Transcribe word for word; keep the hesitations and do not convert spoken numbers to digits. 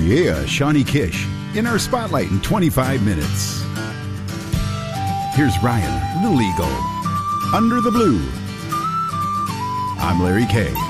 yeah, Shawnee Kish in our spotlight in twenty-five minutes. Here's Ryan, Little Eagle, Under the Blue. I'm Larry Kay.